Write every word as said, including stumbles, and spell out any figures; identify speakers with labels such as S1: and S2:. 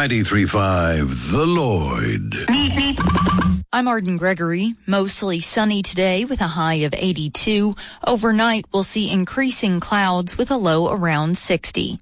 S1: ninety-three point five, The Lloyd.
S2: I'm Arden Gregory. Mostly sunny today with a high of eighty-two. Overnight, we'll see increasing clouds with a low around sixty.